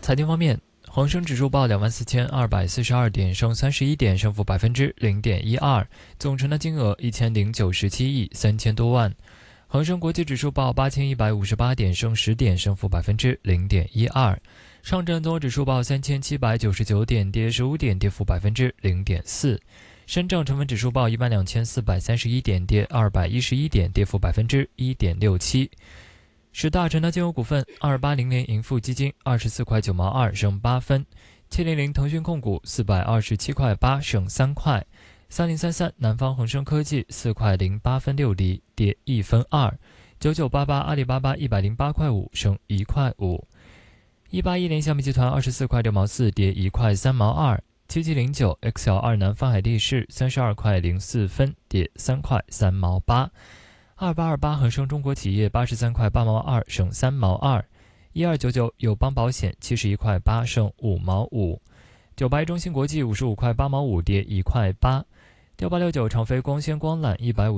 财经方面，恒生指数报24,242点，升31点，升幅0.12%，总成交金额1097亿3000多万。恒生国际指数报8158点，升10点，升幅0.12%。上证综合指数报3799点，跌15点，跌幅0.4%。深证成分指数报12431点，跌211点，跌幅1.67%。十大成交金额股份：2800盈富基金24块9毛2，升8分；700腾讯控股427块8，升3块；3033南方恒生科技4块08分6厘，跌1分2；9988阿里巴巴108块5，升1块5；1810小米集团24块6毛4，跌1块3毛2；7709 XL2南方海力士32块04分，跌3块3毛8；2828恒生中国企业83块8毛2，升3毛2；1299友邦保险71块8，升5毛5；981中芯国际55块8毛5，跌1块8；6869长飞光纤光缆150